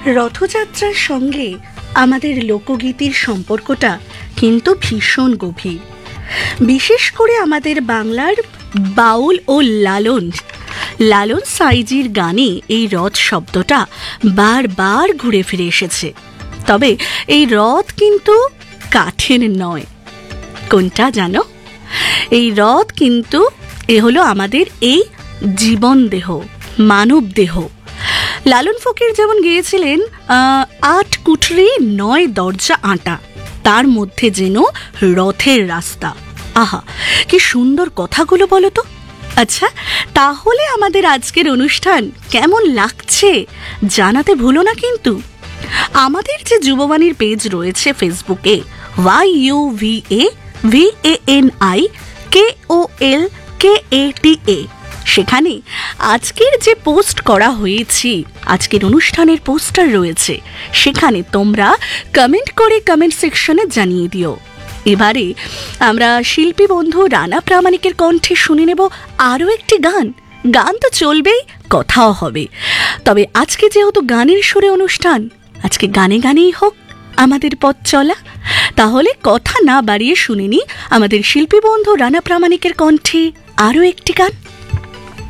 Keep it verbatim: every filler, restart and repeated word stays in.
রথযাত্রার সঙ্গে আমাদের লোকগীতির সম্পর্কটা কিন্তু ভীষণ গভীর। বিশেষ করে আমাদের বাংলার বাউল ও লালন লালন সাইজির গানে এই রথ শব্দটা বারবার ঘুরে ফিরে এসেছে। তবে এই রথ কিন্তু কাঠের নয়। কোনটা জানো? এই রথ কিন্তু এ হলো আমাদের এই জীবন দেহ, মানব দেহ। লালন ফকির যেমন গেয়েছিলেন, আট কুঠরি নয় দরজা আঁটা, তার মধ্যে যেন রথের রাস্তা। আহা, কি সুন্দর কথাগুলো বলো তো। আচ্ছা, তাহলে আমাদের আজকের অনুষ্ঠান কেমন লাগছে জানাতে ভুলো না কিন্তু। আমাদের যে যুববাণীর পেজ রয়েছে ফেসবুকে, Y U V A V A N I K ও এল কে এ টি এ, সেখানে আজকের যে পোস্ট করা হয়েছে, আজকের অনুষ্ঠানের পোস্টার রয়েছে, সেখানে তোমরা কমেন্ট করে কমেন্ট সেকশনে জানিয়ে দিও। এবারে আমরা শিল্পী বন্ধু রানা প্রামাণিকের কণ্ঠে শুনে নেব আরও একটি গান। গান তো চলবেই, কথাও হবে। তবে আজকে যেহেতু গানের সুরে অনুষ্ঠান, আজকে গানে গানেই হোক আমাদের পথ চলা। তাহলে কথা না বাড়িয়ে শুনে নি আমাদের শিল্পী বন্ধু রানা প্রামাণিকের কণ্ঠে আরও একটি গান।